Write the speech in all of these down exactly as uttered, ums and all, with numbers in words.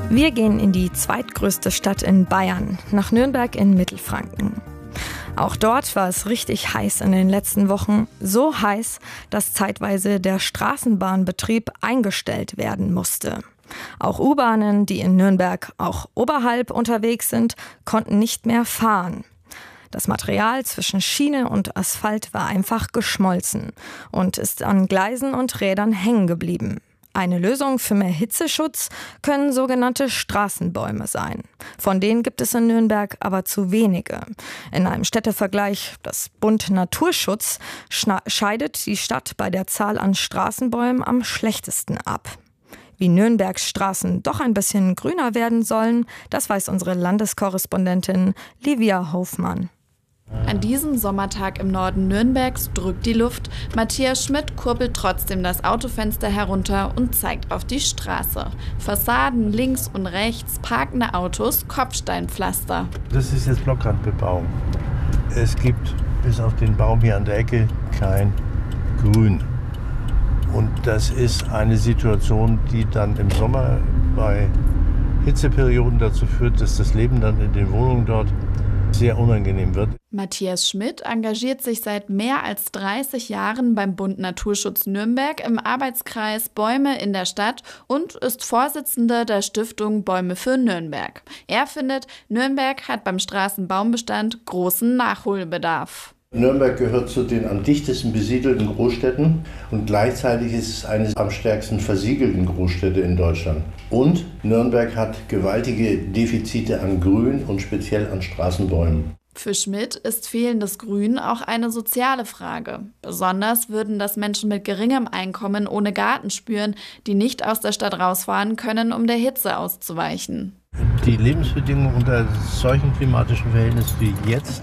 Wir gehen in die zweitgrößte Stadt in Bayern, nach Nürnberg in Mittelfranken. Auch dort war es richtig heiß in den letzten Wochen. So heiß, dass zeitweise der Straßenbahnbetrieb eingestellt werden musste. Auch U-Bahnen, die in Nürnberg auch oberhalb unterwegs sind, konnten nicht mehr fahren. Das Material zwischen Schiene und Asphalt war einfach geschmolzen und ist an Gleisen und Rädern hängen geblieben. Eine Lösung für mehr Hitzeschutz können sogenannte Straßenbäume sein. Von denen gibt es in Nürnberg aber zu wenige. In einem Städtevergleich, das Bund Naturschutz, scheidet die Stadt bei der Zahl an Straßenbäumen am schlechtesten ab. Wie Nürnbergs Straßen doch ein bisschen grüner werden sollen, das weiß unsere Landeskorrespondentin Livia Hofmann. An diesem Sommertag im Norden Nürnbergs drückt die Luft. Matthias Schmidt kurbelt trotzdem das Autofenster herunter und zeigt auf die Straße. Fassaden links und rechts, parkende Autos, Kopfsteinpflaster. Das ist jetzt Blockrandbebauung. Es gibt bis auf den Baum hier an der Ecke kein Grün. Und das ist eine Situation, die dann im Sommer bei Hitzeperioden dazu führt, dass das Leben dann in den Wohnungen dort sehr unangenehm wird. Matthias Schmidt engagiert sich seit mehr als dreißig Jahren beim Bund Naturschutz Nürnberg im Arbeitskreis Bäume in der Stadt und ist Vorsitzender der Stiftung Bäume für Nürnberg. Er findet, Nürnberg hat beim Straßenbaumbestand großen Nachholbedarf. Nürnberg gehört zu den am dichtesten besiedelten Großstädten und gleichzeitig ist es eine am stärksten versiegelten Großstädte in Deutschland. Und Nürnberg hat gewaltige Defizite an Grün und speziell an Straßenbäumen. Für Schmidt ist fehlendes Grün auch eine soziale Frage. Besonders würden das Menschen mit geringem Einkommen ohne Garten spüren, die nicht aus der Stadt rausfahren können, um der Hitze auszuweichen. Die Lebensbedingungen unter solchen klimatischen Verhältnissen wie jetzt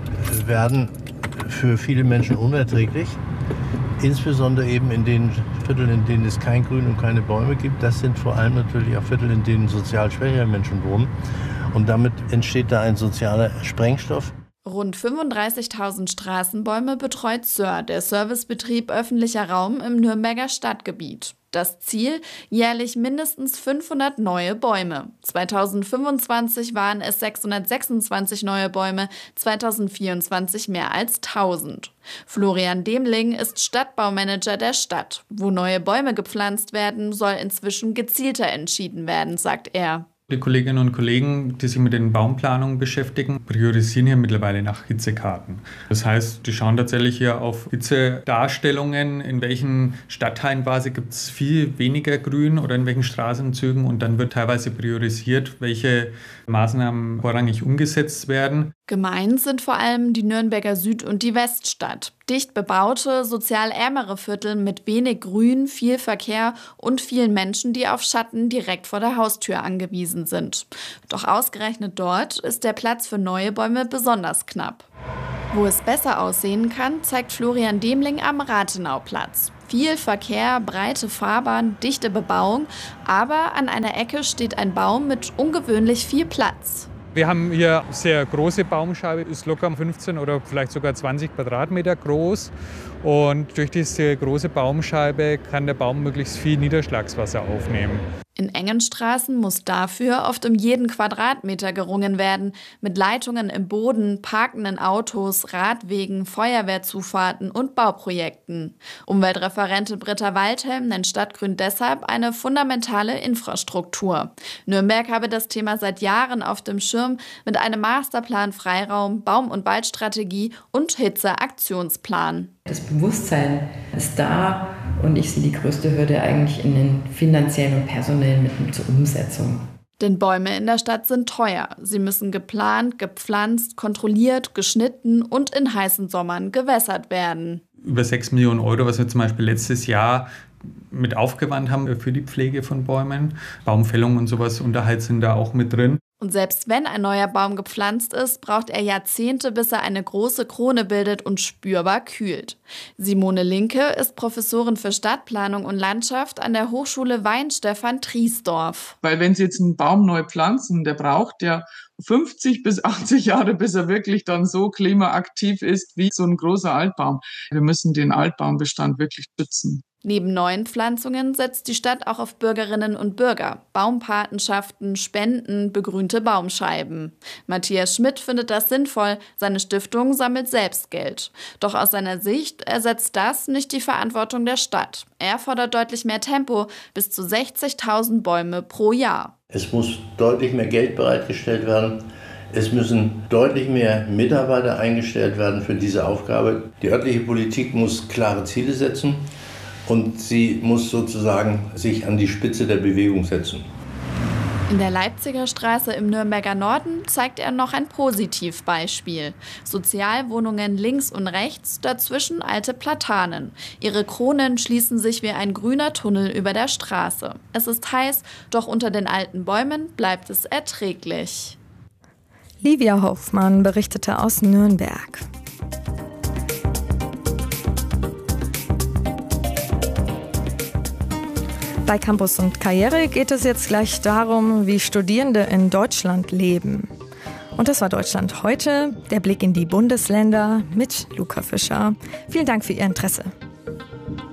werden für viele Menschen unerträglich. Insbesondere eben in den Vierteln, in denen es kein Grün und keine Bäume gibt. Das sind vor allem natürlich auch Viertel, in denen sozial schwächere Menschen wohnen. Und damit entsteht da ein sozialer Sprengstoff. Rund fünfunddreißigtausend Straßenbäume betreut S O R, der Servicebetrieb öffentlicher Raum im Nürnberger Stadtgebiet. Das Ziel? Jährlich mindestens fünfhundert neue Bäume. zweitausendfünfundzwanzig waren es sechshundertsechsundzwanzig neue Bäume, zweitausendvierundzwanzig mehr als tausend. Florian Demling ist Stadtbaumanager der Stadt. Wo neue Bäume gepflanzt werden, soll inzwischen gezielter entschieden werden, sagt er. Die Kolleginnen und Kollegen, die sich mit den Baumplanungen beschäftigen, priorisieren hier mittlerweile nach Hitzekarten. Das heißt, die schauen tatsächlich hier auf Hitzedarstellungen, in welchen Stadtteilen quasi gibt es viel weniger Grün oder in welchen Straßenzügen und dann wird teilweise priorisiert, welche Maßnahmen vorrangig umgesetzt werden. Gemeint sind vor allem die Nürnberger Süd- und die Weststadt. Dicht bebaute, sozial ärmere Viertel mit wenig Grün, viel Verkehr und vielen Menschen, die auf Schatten direkt vor der Haustür angewiesen sind. Doch ausgerechnet dort ist der Platz für neue Bäume besonders knapp. Wo es besser aussehen kann, zeigt Florian Demling am Rathenauplatz. Viel Verkehr, breite Fahrbahn, dichte Bebauung, aber an einer Ecke steht ein Baum mit ungewöhnlich viel Platz. Wir haben hier eine sehr große Baumscheibe, ist locker fünfzehn oder vielleicht sogar zwanzig Quadratmeter groß. Und durch diese große Baumscheibe kann der Baum möglichst viel Niederschlagswasser aufnehmen. In engen Straßen muss dafür oft um jeden Quadratmeter gerungen werden. Mit Leitungen im Boden, parkenden Autos, Radwegen, Feuerwehrzufahrten und Bauprojekten. Umweltreferentin Britta Waldhelm nennt Stadtgrün deshalb eine fundamentale Infrastruktur. Nürnberg habe das Thema seit Jahren auf dem Schirm mit einem Masterplan Freiraum, Baum- und Waldstrategie und Hitzeaktionsplan. Das Bewusstsein ist da und ich sehe die größte Hürde eigentlich in den finanziellen und personellen Mitteln zur Umsetzung. Denn Bäume in der Stadt sind teuer. Sie müssen geplant, gepflanzt, kontrolliert, geschnitten und in heißen Sommern gewässert werden. Über sechs Millionen Euro, was wir zum Beispiel letztes Jahr mit aufgewandt haben für die Pflege von Bäumen. Baumfällung und sowas, Unterhalt sind da auch mit drin. Und selbst wenn ein neuer Baum gepflanzt ist, braucht er Jahrzehnte, bis er eine große Krone bildet und spürbar kühlt. Simone Linke ist Professorin für Stadtplanung und Landschaft an der Hochschule Weihenstephan-Triesdorf. Weil wenn Sie jetzt einen Baum neu pflanzen, der braucht ja fünfzig bis achtzig Jahre, bis er wirklich dann so klimaaktiv ist wie so ein großer Altbaum. Wir müssen den Altbaumbestand wirklich schützen. Neben neuen Pflanzungen setzt die Stadt auch auf Bürgerinnen und Bürger, Baumpatenschaften, Spenden, begrünte Baumscheiben. Matthias Schmidt findet das sinnvoll, seine Stiftung sammelt selbst Geld. Doch aus seiner Sicht ersetzt das nicht die Verantwortung der Stadt. Er fordert deutlich mehr Tempo, bis zu sechzigtausend Bäume pro Jahr. Es muss deutlich mehr Geld bereitgestellt werden. Es müssen deutlich mehr Mitarbeiter eingestellt werden für diese Aufgabe. Die örtliche Politik muss klare Ziele setzen. Und sie muss sozusagen sich an die Spitze der Bewegung setzen. In der Leipziger Straße im Nürnberger Norden zeigt er noch ein Positivbeispiel. Sozialwohnungen links und rechts, dazwischen alte Platanen. Ihre Kronen schließen sich wie ein grüner Tunnel über der Straße. Es ist heiß, doch unter den alten Bäumen bleibt es erträglich. Livia Hoffmann berichtete aus Nürnberg. Bei Campus und Karriere geht es jetzt gleich darum, wie Studierende in Deutschland leben. Und das war Deutschland heute, der Blick in die Bundesländer mit Luca Fischer. Vielen Dank für Ihr Interesse.